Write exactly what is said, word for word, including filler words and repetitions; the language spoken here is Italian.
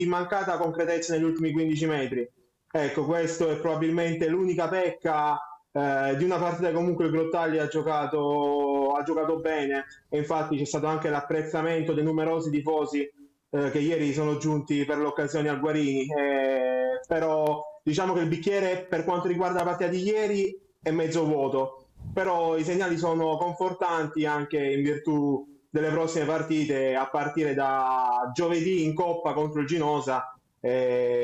di mancata concretezza negli ultimi quindici metri. Ecco, questo è probabilmente l'unica pecca eh, di una partita che comunque il Grottaglia ha giocato, ha giocato bene, e infatti c'è stato anche l'apprezzamento dei numerosi tifosi eh, che ieri sono giunti per l'occasione al Guarini, eh, però diciamo che il bicchiere per quanto riguarda la partita di ieri è mezzo vuoto, però i segnali sono confortanti anche in virtù delle prossime partite a partire da giovedì in Coppa contro il Ginosa. eh,